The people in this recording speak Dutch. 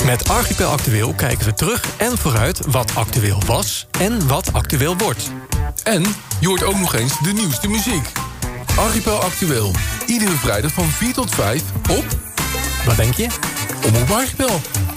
Met Archipel Actueel kijken we terug en vooruit wat actueel was en wat actueel wordt. En je hoort ook nog eens de nieuwste muziek. Archipel Actueel. Iedere vrijdag van 4 tot 5 op... Wat denk je? Omroep Archipel.